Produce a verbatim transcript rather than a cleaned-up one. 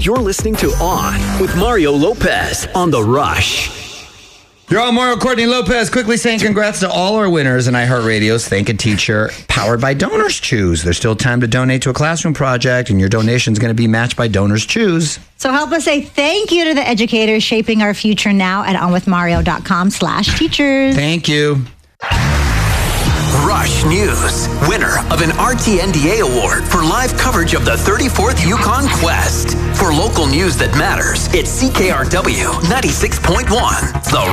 You're listening to On with Mario Lopez on The Rush. You're all Mario Courtney Lopez, quickly saying congrats to all our winners in iHeartRadio's Thank a Teacher, powered by Donors Choose. There's still time to donate to a classroom project, and your donation is going to be matched by Donors Choose. So help us say thank you to the educators shaping our future now at onwithmario.com slash teachers. Thank you. Rush News, winner of an R T N D A award for live coverage of the thirty-fourth Yukon Quest. For local news that matters, it's C K R W ninety-six point one. The